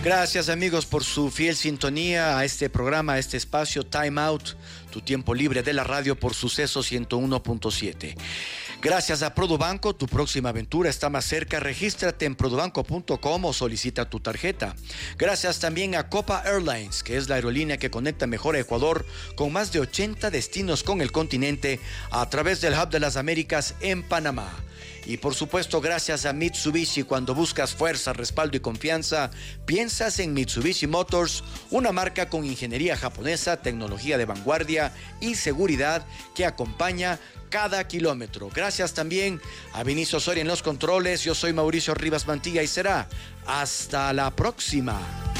Gracias amigos por su fiel sintonía a este programa, a este espacio Time Out, tu tiempo libre de la radio por Suceso 101.7. Gracias a Produbanco, tu próxima aventura está más cerca. Regístrate en produbanco.com o solicita tu tarjeta. Gracias también a Copa Airlines, que es la aerolínea que conecta mejor a Ecuador con más de 80 destinos con el continente a través del Hub de las Américas en Panamá. Y por supuesto, gracias a Mitsubishi. Cuando buscas fuerza, respaldo y confianza, piensas en Mitsubishi Motors, una marca con ingeniería japonesa, tecnología de vanguardia y seguridad que acompaña cada kilómetro. Gracias también a Vinicio Soria en los controles. Yo soy Mauricio Rivas Mantilla y será hasta la próxima.